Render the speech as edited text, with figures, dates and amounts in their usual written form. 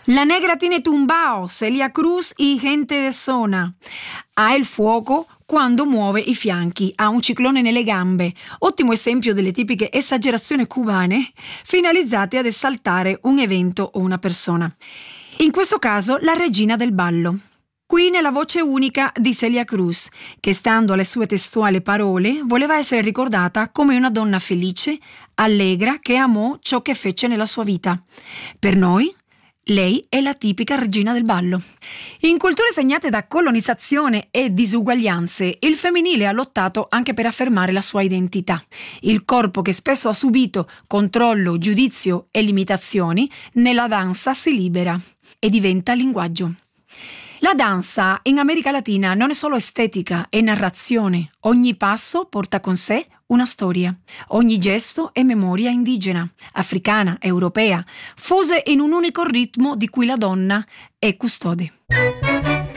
La negra tiene tumbao, Celia Cruz y gente de zona. Ha il fuoco quando muove i fianchi, ha un ciclone nelle gambe. Ottimo esempio delle tipiche esagerazioni cubane finalizzate ad esaltare un evento o una persona. In questo caso la regina del ballo. Qui nella voce unica di Celia Cruz, che stando alle sue testuali parole voleva essere ricordata come una donna felice, allegra, che amò ciò che fece nella sua vita. Per noi, lei è la tipica regina del ballo. In culture segnate da colonizzazione e disuguaglianze, il femminile ha lottato anche per affermare la sua identità. Il corpo che spesso ha subito controllo, giudizio e limitazioni, nella danza si libera e diventa linguaggio. La danza in America Latina non è solo estetica, è narrazione. Ogni passo porta con sé una storia. Ogni gesto è memoria indigena, africana, europea, fuse in un unico ritmo di cui la donna è custode.